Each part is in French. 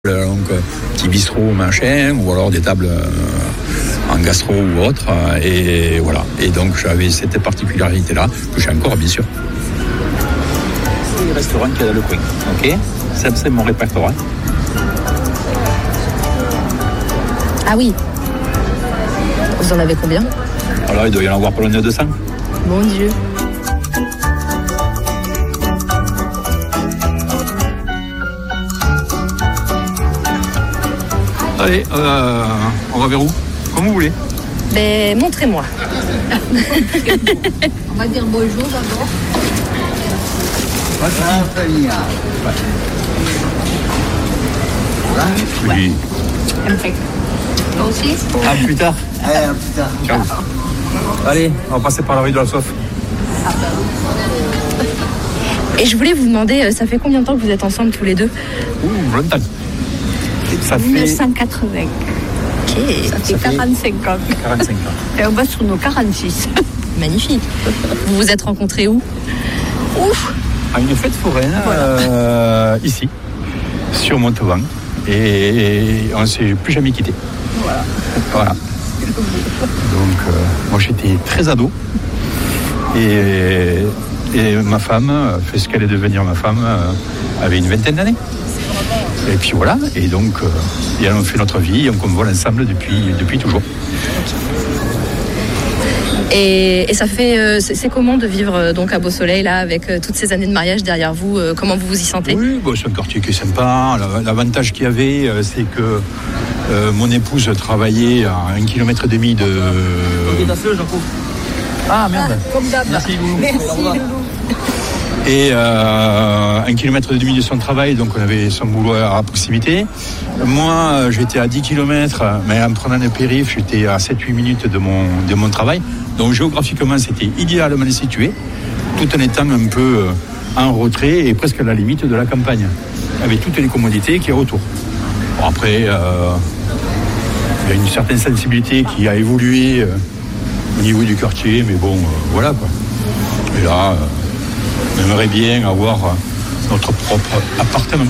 Donc petit bistrot machin, ou alors des tables en gastro ou autre, et voilà. Et donc j'avais cette particularité là que j'ai encore, bien sûr. C'est le restaurant qui est dans le coin, ok. Ça, c'est mon répertoire. Ah oui. Vous en avez combien? Alors il doit y en avoir pas loin de 200. Mon Dieu. Allez, on va vers où? Comme vous voulez. Ben, montrez-moi. On va dire bonjour d'abord. Oui. Impec. Toi aussi? À plus tard. Allez, plus tard. Ciao. Allez, on va passer par la rue de la Soif. Et je voulais vous demander, ça fait combien de temps que vous êtes ensemble tous les deux? Longtemps. Ça fait 1980. Ok. Ça fait 45 ans. 45 ans. Et on va sur nos 46. Magnifique. Vous vous êtes rencontrés où? Ouf! À une fête foraine, ici, sur Montauban. Et on ne s'est plus jamais quitté. Voilà. Donc, moi j'étais très ado. Et ma femme, fait ce qu'elle est devenir ma femme, avait une vingtaine d'années. Et puis voilà, et donc et on fait notre vie, on vole ensemble depuis toujours. Et ça fait, c'est comment de vivre donc à Beau-Soleil là avec toutes ces années de mariage derrière vous? Comment vous vous y sentez? Oui, bon, c'est un quartier qui est sympa. L'avantage qu'il y avait, c'est que mon épouse travaillait à 1,5 km de... Ah merde. Comme d'hab. Merci Loulou. Merci. Et 1,5 km de son travail, donc on avait son boulot à proximité. Moi, j'étais à 10 km, mais en prenant le périph', j'étais à 7-8 minutes de mon travail. Donc géographiquement, c'était idéalement situé, tout en étant un peu en retrait et presque à la limite de la campagne, avec toutes les commodités qu'il y a autour. Bon, après, il y a une certaine sensibilité qui a évolué au niveau du quartier, mais bon, voilà quoi. Et là... on aimerait bien avoir notre propre appartement.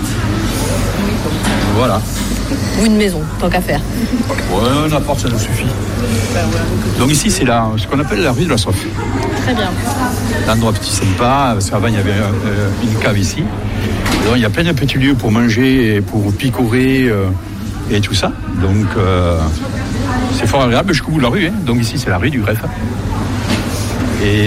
Voilà. Ou une maison, tant qu'à faire. Ouais, un appart, ça nous suffit. Donc ici, c'est ce qu'on appelle la rue de la Soif. Très bien. L'endroit petit sympa, parce qu'avant, il y avait une cave ici. Donc, il y a plein de petits lieux pour manger, et pour picorer et tout ça. Donc, c'est fort agréable jusqu'au bout de la rue. Hein. Donc ici, c'est la rue du Greffe. Et...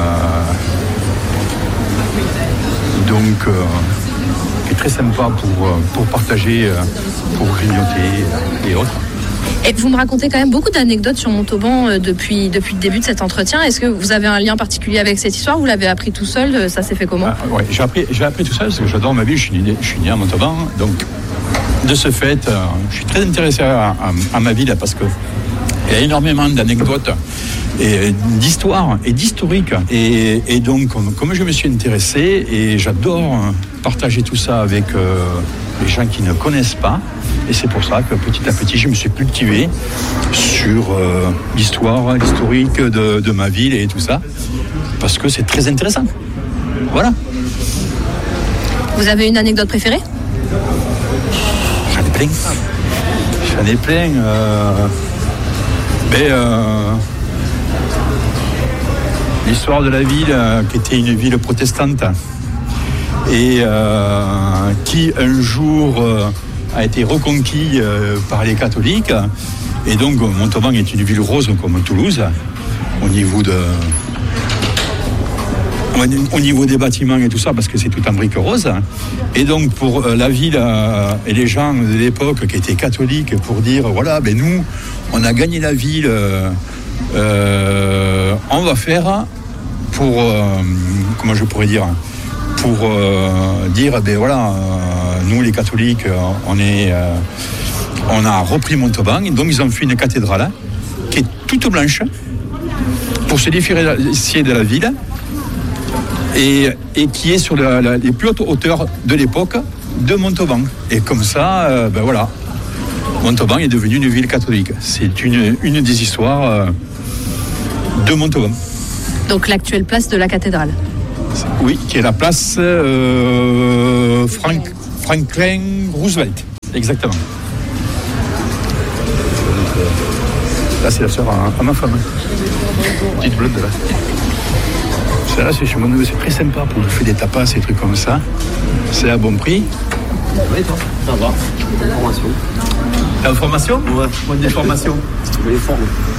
donc, c'est très sympa pour partager, pour grignoter et autres. Et vous me racontez quand même beaucoup d'anecdotes sur Montauban depuis le début de cet entretien. Est-ce que vous avez un lien particulier avec cette histoire? Vous l'avez appris tout seul? Ça s'est fait comment? Ouais, j'ai appris tout seul parce que j'adore ma ville. Je suis né à Montauban. Donc, de ce fait, je suis très intéressé à ma ville parce qu'il y a énormément d'anecdotes et d'histoire et d'historique. Et donc, comme je me suis intéressé, et j'adore partager tout ça avec les gens qui ne connaissent pas, et c'est pour ça que petit à petit, je me suis cultivé sur l'histoire, l'historique de ma ville et tout ça, parce que c'est très intéressant. Voilà. Vous avez une anecdote préférée? J'en ai plein. L'histoire de la ville, qui était une ville protestante et qui un jour a été reconquis par les catholiques. Et donc Montauban est une ville rose comme Toulouse au niveau des bâtiments et tout ça, parce que c'est tout en briques roses. Et donc pour la ville et les gens de l'époque qui étaient catholiques, pour dire voilà, ben nous on a gagné la ville, on va faire pour comment je pourrais dire, pour dire ben voilà, nous les catholiques on a repris Montauban, et donc ils ont fait une cathédrale qui est toute blanche pour se différencier de la ville et qui est sur les plus hautes hauteurs de l'époque de Montauban. Et comme ça, ben voilà, Montauban est devenu une ville catholique. C'est une des histoires de Montauban. Donc l'actuelle place de la cathédrale. Oui, qui est la place Franklin Roosevelt. Exactement. Là, c'est la sœur à ma femme. Petite blonde, là. Celle-là, c'est chez mon neveu, c'est très sympa pour faire des tapas, ces trucs comme ça. C'est à bon prix. Oui, toi, ça va. Formation. T'as une formation? Ouais, des formations. Je les forme.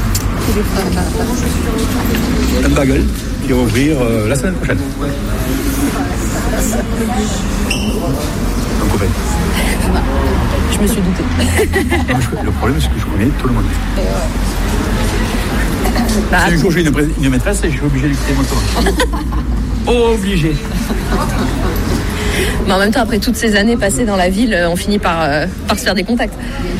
Un bagel qui va ouvrir la semaine prochaine. Donc, copain. Je me suis doutée. Le problème, c'est que je connais tout le monde. Si un jour j'ai une maîtresse, je suis obligé de quitter mon tour. Obligé. Mais en même temps, après toutes ces années passées dans la ville, on finit par se faire des contacts.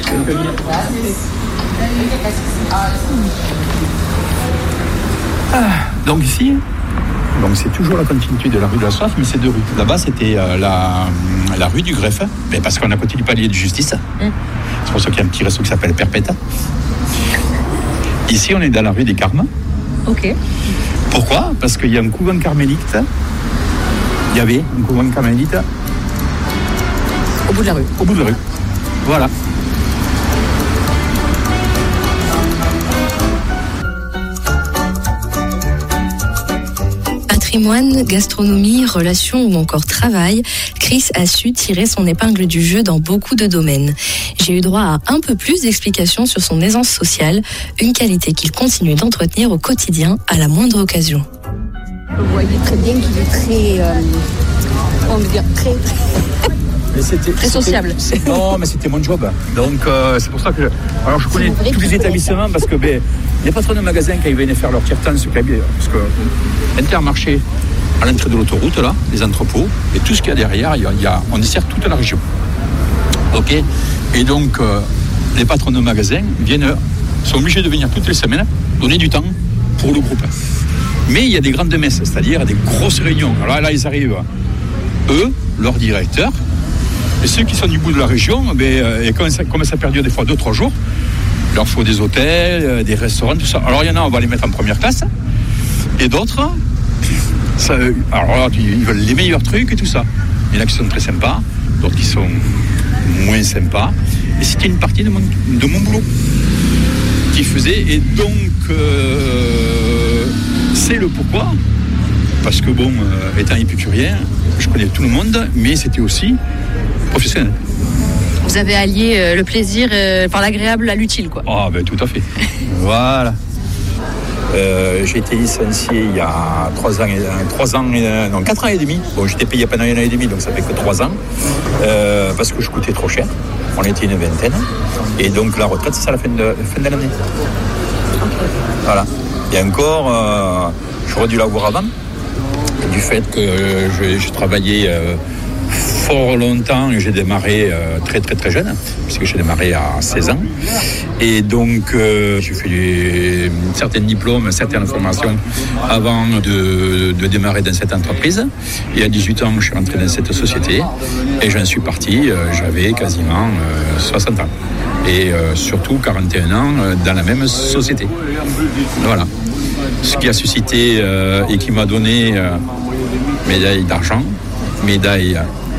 Donc ici, c'est toujours la continuité de la rue de la Soif, mais c'est deux rues. Là-bas, c'était la rue du Greffe, mais parce qu'on a côté du palier de justice. C'est pour ça qu'il y a un petit resto qui s'appelle Perpéta. Ici, on est dans la rue des Carmes. Ok. Pourquoi? Parce qu'il y a un couvent carmélite. Il y avait un couvent carmélite. Au bout de la rue. Au bout de la rue. Voilà. Patrimoine, gastronomie, relations ou encore travail, Chris a su tirer son épingle du jeu dans beaucoup de domaines. J'ai eu droit à un peu plus d'explications sur son aisance sociale, une qualité qu'il continue d'entretenir au quotidien à la moindre occasion. Vous voyez très bien qu'il est très, on veut dire très... Mais très sociable. Non, mais c'était mon job. Donc, c'est pour ça que... Alors, je connais tous les établissements parce que les patrons de magasins, quand ils venaient faire leur tiers-temps, parce que Intermarché, à l'entrée de l'autoroute, là, les entrepôts, et tout ce qu'il y a derrière, on dessert toute la région. OK? Et donc, les patrons de magasins sont obligés de venir toutes les semaines, donner du temps pour le groupe. Mais il y a des grandes messes, c'est-à-dire des grosses réunions. Alors là, ils arrivent, eux, leur directeur, et ceux qui sont du bout de la région, et comme ça perdure des fois 2-3 jours, il leur faut des hôtels, des restaurants, tout ça. Alors il y en a, on va les mettre en première classe, et d'autres, alors là, ils veulent les meilleurs trucs et tout ça. Il y en a qui sont très sympas, d'autres qui sont moins sympas. Et c'était une partie de mon boulot qui faisait, et donc c'est le pourquoi. Parce que étant épicurien, je connais tout le monde, mais c'était aussi professionnel. Vous avez allié le plaisir par l'agréable à l'utile, quoi. Ah, tout à fait. Voilà. J'ai été licencié il y a 4 ans et demi. Bon, j'étais payé pendant 1 an et demi, donc ça fait que 3 ans. Parce que je coûtais trop cher. On était une vingtaine. Et donc la retraite, c'est ça la fin de l'année. Voilà. Et encore, j'aurais dû l'avoir avant. Du fait que je travaillais fort longtemps et j'ai démarré très très très jeune, puisque j'ai démarré à 16 ans. Et donc j'ai fait certains diplômes, certaines formations avant de démarrer dans cette entreprise. Et à 18 ans, je suis rentré dans cette société et j'en suis parti, j'avais quasiment 60 ans. Et surtout 41 ans dans la même société. Voilà. Ce qui a suscité et qui m'a donné médaille d'argent, médaille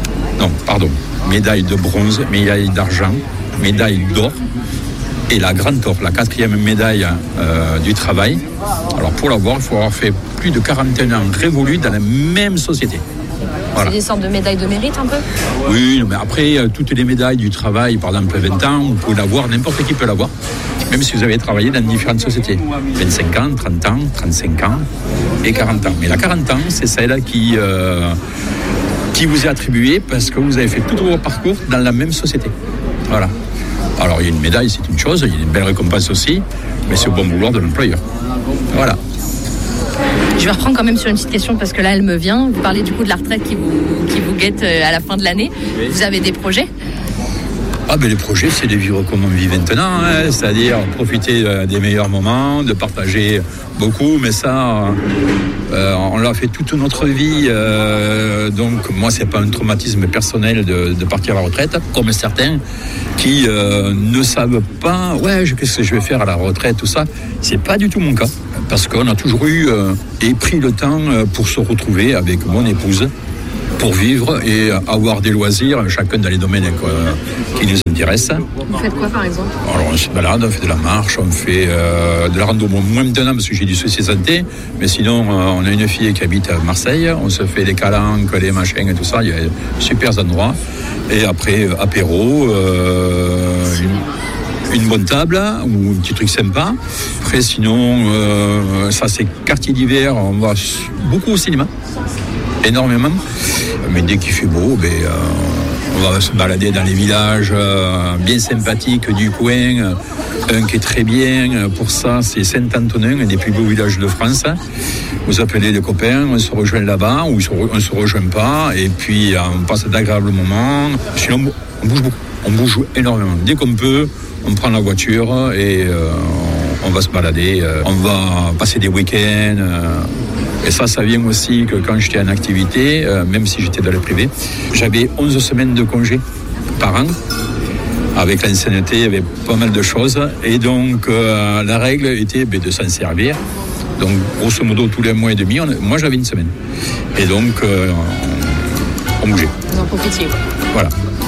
de bronze, médaille d'argent, médaille d'or et la grande or, la 4e médaille du travail. Alors pour l'avoir, il faut avoir fait plus de 41 ans révolus dans la même société. Voilà. C'est des sortes de médailles de mérite un peu? Oui, mais après, toutes les médailles du travail, par exemple 20 ans, vous pouvez l'avoir, n'importe qui peut l'avoir, même si vous avez travaillé dans différentes sociétés. 25 ans, 30 ans, 35 ans et 40 ans. Mais la 40 ans, c'est celle qui vous est attribuée parce que vous avez fait tout votre parcours dans la même société. Voilà. Alors, il y a une médaille, c'est une chose, il y a une belle récompense aussi, mais c'est au bon vouloir de l'employeur. Voilà. Je vais reprendre quand même sur une petite question parce que là, elle me vient. Vous parlez du coup de la retraite qui vous guette à la fin de l'année. Oui. Vous avez des projets? Les projets, c'est de vivre comme on vit maintenant, c'est-à-dire profiter des meilleurs moments, de partager beaucoup, mais ça, on l'a fait toute notre vie. Donc, moi, c'est pas un traumatisme personnel de partir à la retraite, comme certains qui ne savent pas, qu'est-ce que je vais faire à la retraite, tout ça. C'est pas du tout mon cas, parce qu'on a toujours eu et pris le temps pour se retrouver avec mon épouse pour vivre et avoir des loisirs, chacun dans les domaines qui nous intéressent. Vous faites quoi par exemple? Alors on se balade, on fait de la marche, on fait de la rando, moins maintenant parce que j'ai du souci de santé, mais sinon on a une fille qui habite à Marseille, on se fait des calanques, des machins et tout ça, il y a super endroits. Et après apéro, une bonne table ou un petit truc sympa. Après sinon, ça c'est quartier d'hiver, on va beaucoup au cinéma, énormément. Mais dès qu'il fait beau, on va se balader dans les villages bien sympathiques du coin. Un qui est très bien pour ça, c'est Saint-Antonin, un des plus beaux villages de France. Vous appelez les copains, on se rejoint là-bas, ou on ne se rejoint pas, et puis on passe d'agréables moments. Sinon, on bouge beaucoup, on bouge énormément. Dès qu'on peut, on prend la voiture et on va se balader, on va passer des week-ends. Et ça vient aussi que quand j'étais en activité, même si j'étais dans le privé, j'avais 11 semaines de congé par an. Avec l'ancienneté, il y avait pas mal de choses. Et donc, la règle était de s'en servir. Donc, grosso modo, tous les mois et demi, moi, j'avais une semaine. Et donc, on bougeait. Vous en profitiez. Voilà.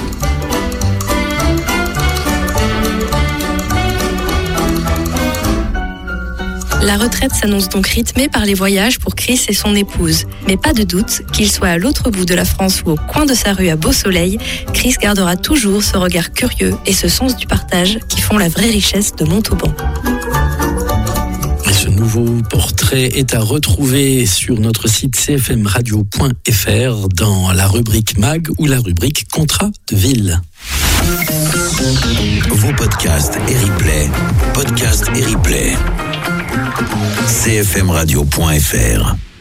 La retraite s'annonce donc rythmée par les voyages pour Chris et son épouse. Mais pas de doute, qu'il soit à l'autre bout de la France ou au coin de sa rue à beau soleil, Chris gardera toujours ce regard curieux et ce sens du partage qui font la vraie richesse de Montauban. Ce nouveau portrait est à retrouver sur notre site cfmradio.fr dans la rubrique MAG ou la rubrique Contrat de ville. Vos podcasts et replays. Podcasts et replays. cfmradio.fr